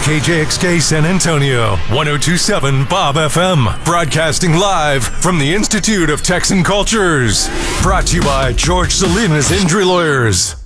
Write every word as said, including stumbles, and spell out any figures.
K J X K San Antonio, one oh two point seven Bob F M, broadcasting live from the Institute of Texan Cultures. Brought to you by George Salinas Injury Lawyers.